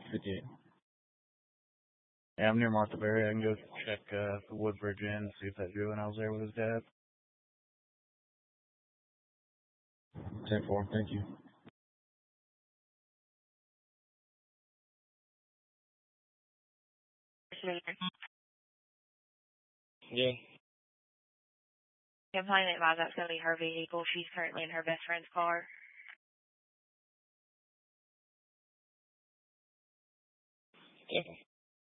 58. Yeah, I'm near Martha Berry. I can go check the Woodbridge Inn and see if that juvenile was there with his dad. 10-4, thank you. Yeah. I'm planning to advise that's going to be her vehicle. She's currently in her best friend's car. Yeah.